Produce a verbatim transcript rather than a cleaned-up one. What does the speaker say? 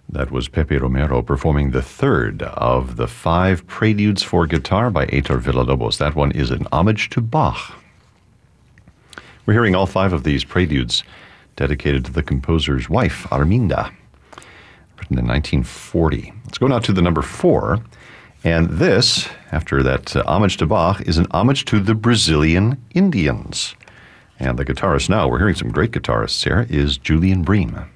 That was Pepe Romero performing the third of the five preludes for guitar by Heitor Villa-Lobos. That one is an homage to Bach. We're hearing all five of these preludes dedicated to the composer's wife, Arminda, written in nineteen forty. Let's go now to the number four. And this, after that uh, homage to Bach, is an homage to the Brazilian Indians. And the guitarist now, we're hearing some great guitarists here, is Julian Bream.